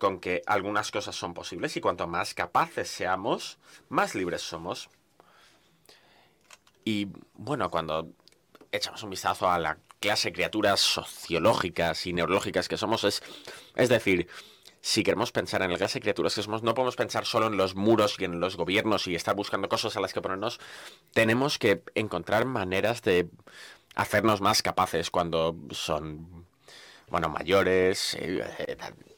con que algunas cosas son posibles y cuanto más capaces seamos, más libres somos. Y bueno, cuando echamos un vistazo a la clase de criaturas sociológicas y neurológicas que somos, es decir, si queremos pensar en la clase de criaturas que somos, no podemos pensar solo en los muros y en los gobiernos y estar buscando cosas a las que ponernos. Tenemos que encontrar maneras de hacernos más capaces cuando son, bueno, mayores,